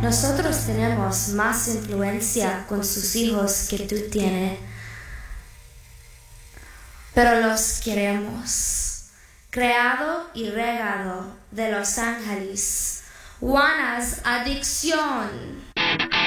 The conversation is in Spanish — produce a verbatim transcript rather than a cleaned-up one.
Nosotros tenemos más influencia con sus hijos que tú tienes, pero los queremos. Creado y regado de Los Ángeles. Juana's Adicción.